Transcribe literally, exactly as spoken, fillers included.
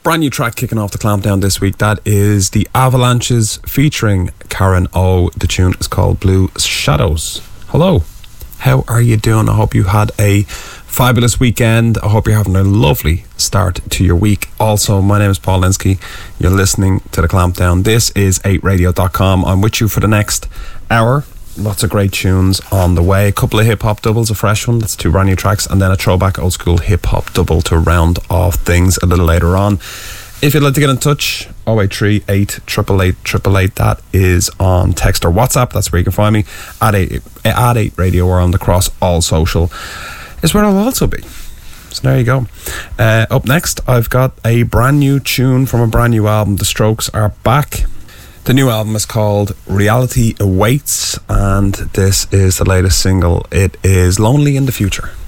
Brand new track kicking off the Clampdown this week. That is the Avalanches featuring Karen O. The tune is called Blue Shadows. Hello, how are you doing? I hope you had a fabulous weekend. I hope you're having a lovely start to your week. Also, my name is Paul Linsky. You're listening to the Clampdown. This is eight radio dot com. I'm with you for the next hour. Lots of great tunes on the way. A couple of hip-hop doubles, a fresh one, that's two brand new tracks, and then a throwback old school hip-hop double to round off things a little later on. If you'd like to get in touch, oh eight three, eight eight eight, eight eight eight, that is on text or WhatsApp. That's where you can find me at eight, at eight radio or on the cross all social is where I'll also be. So there you go. Uh, up next, I've got a brand new tune from a brand new album. The Strokes are back. The new album is called Reality Awaits, and this is the latest single. It is Lonely in the Future.